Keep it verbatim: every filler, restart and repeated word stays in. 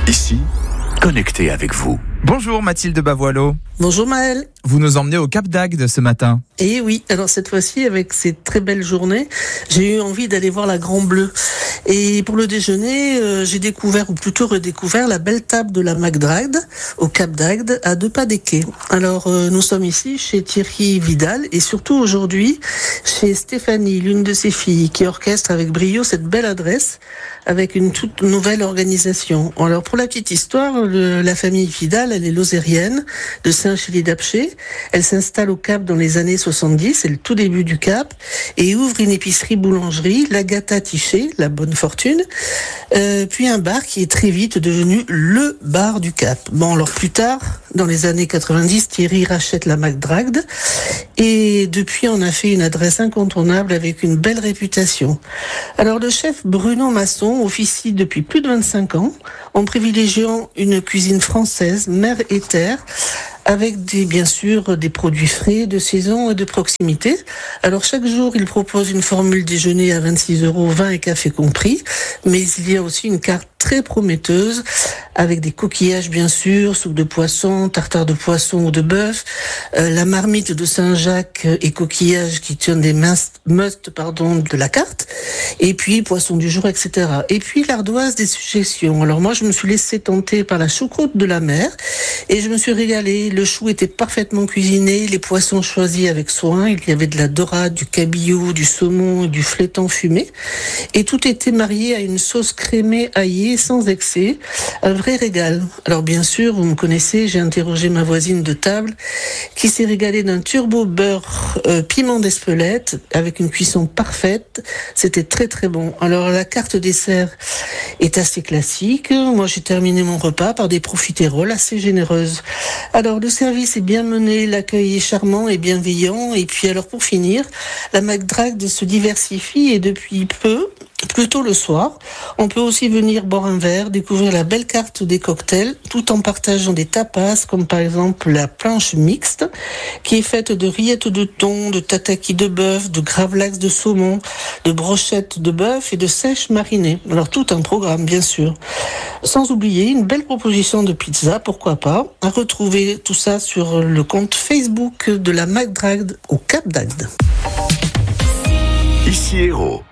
Ici, connecté avec vous. Bonjour Mathilde Bavoileau. Bonjour Maëlle. Vous nous emmenez au Cap d'Agde ce matin. Et oui, alors cette fois-ci, avec ces très belles journées, j'ai eu envie d'aller voir la Grand Bleue. Et pour le déjeuner, euh, j'ai découvert, ou plutôt redécouvert, la belle table de la McDragde, au Cap d'Agde, à deux pas des quais. Alors, euh, nous sommes ici chez Thierry Vidal, et surtout aujourd'hui, chez Stéphanie, l'une de ses filles, qui orchestre avec brio cette belle adresse, avec une toute nouvelle organisation. Alors, pour la petite histoire, le, la famille Vidal, elle est lozérienne, de Saint-Chély-d'Apcher. Elle s'installe au Cap dans les années soixante-dix, c'est le tout début du Cap, et ouvre une épicerie-boulangerie, l'Agatha Tiché, la bonne fortune, euh, puis un bar qui est très vite devenu le bar du Cap. Bon, alors plus tard, dans les années quatre-vingt-dix, Thierry rachète la McDragde, et depuis on a fait une adresse incontournable avec une belle réputation. Alors le chef Bruno Masson officie depuis plus de vingt-cinq ans, en privilégiant une cuisine française, mer et terre, avec des, bien sûr, des produits frais, de saison et de proximité. Alors, chaque jour, il propose une formule déjeuner à vingt-six euros, vin et café compris. Mais il y a aussi une carte très prometteuse, avec des coquillages, bien sûr, soupe de poisson, tartare de poisson ou de bœuf, euh, la marmite de Saint-Jacques et coquillages qui tiennent des must, must, pardon, de la carte. Et puis, poisson du jour, et cetera. Et puis, l'ardoise des suggestions. Alors, moi, je me suis laissé tenter par la choucroute de la mer et je me suis régalée. Le chou était parfaitement cuisiné, les poissons choisis avec soin. Il y avait de la dorade, du cabillaud, du saumon et du flétan fumé. Et tout était marié à une sauce crémée aillée sans excès. Un vrai régal. Alors bien sûr, vous me connaissez, j'ai interrogé ma voisine de table qui s'est régalée d'un turbo beurre euh, piment d'Espelette avec une cuisson parfaite. C'était très très bon. Alors la carte dessert est assez classique. Moi j'ai terminé mon repas par des profiteroles assez généreuses. Alors le service est bien mené, l'accueil est charmant et bienveillant. Et puis alors pour finir, la McDragde se diversifie et depuis peu, plutôt le soir, on peut aussi venir boire un verre, découvrir la belle carte des cocktails, tout en partageant des tapas, comme par exemple la planche mixte, qui est faite de rillettes de thon, de tataki de bœuf, de gravlax de saumon, de brochettes de bœuf et de sèches marinées. Alors tout un programme, bien sûr. Sans oublier une belle proposition de pizza, pourquoi pas, à retrouver tout ça sur le compte Facebook de la McDragde au Cap d'Agde. Ici Hérault.